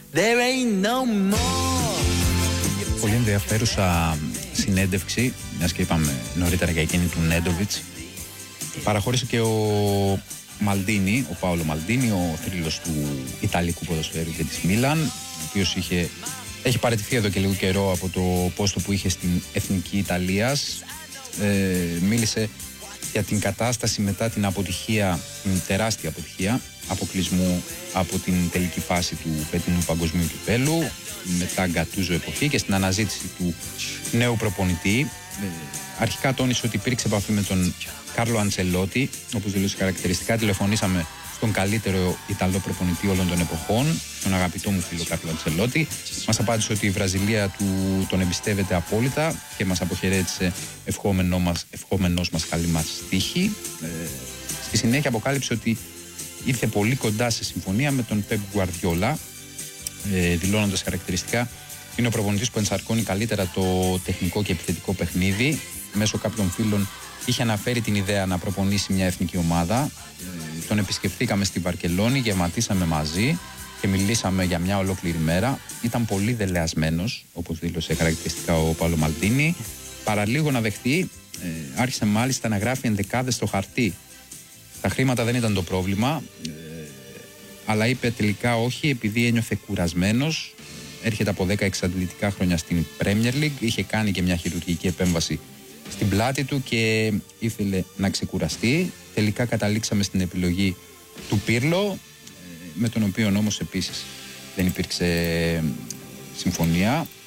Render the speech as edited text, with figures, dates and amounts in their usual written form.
There ain't no more. Πολύ ενδιαφέρουσα συνέντευξη, μιας και είπαμε νωρίτερα για εκείνη του Νέντοβιτς. Παραχώρησε και ο Μαλντίνι, ο Πάολο Μαλντίνι, ο θρύλος του Ιταλικού ποδοσφαίρου και της Μίλαν, ο οποίος έχει παραιτηθεί εδώ και λίγο καιρό από το πόστο που είχε στην Εθνική Ιταλίας. Μίλησε για την κατάσταση μετά την αποτυχία, την τεράστια αποτυχία αποκλεισμού από την τελική φάση του φετινού παγκοσμίου κυπέλου, μετά Γκατούζο εποχή, και στην αναζήτηση του νέου προπονητή. Αρχικά τόνισε ότι υπήρξε επαφή με τον Κάρλο Αντσελότη, όπως δηλώσει χαρακτηριστικά. Τηλεφωνήσαμε στον καλύτερο Ιταλό προπονητή όλων των εποχών, τον αγαπητό μου φίλο Κάρλο Αντσελότη. Μας απάντησε ότι η Βραζιλία τον εμπιστεύεται απόλυτα και μας αποχαιρέτησε ευχόμενός μας καλή μας τύχη. Στη συνέχεια αποκάλυψε ότι ήρθε πολύ κοντά σε συμφωνία με τον Πεπ Γκουαρδιόλα, δηλώνοντας χαρακτηριστικά είναι ο προπονητής που ενσαρκώνει καλύτερα το τεχνικό και επιθετικό παιχνίδι. Μέσω κάποιων φίλων είχε αναφέρει την ιδέα να προπονήσει μια εθνική ομάδα. Τον επισκεφθήκαμε στη Βαρκελόνη, γευματίσαμε μαζί και μιλήσαμε για μια ολόκληρη μέρα. Ήταν πολύ δελεασμένος, όπως δήλωσε χαρακτηριστικά ο Πάολο Μαλντίνι. Παραλίγο να δεχτεί, άρχισε μάλιστα να γράφει ενδεκάδες στο χαρτί. Τα χρήματα δεν ήταν το πρόβλημα, αλλά είπε τελικά όχι, επειδή ένιωθε κουρασμένος. Έρχεται από 10 εξαντλητικά χρόνια στην Premier League, είχε κάνει και μια χειρουργική επέμβαση στην πλάτη του και ήθελε να ξεκουραστεί. Τελικά καταλήξαμε στην επιλογή του Πίρλο, με τον οποίο όμως επίσης δεν υπήρξε συμφωνία.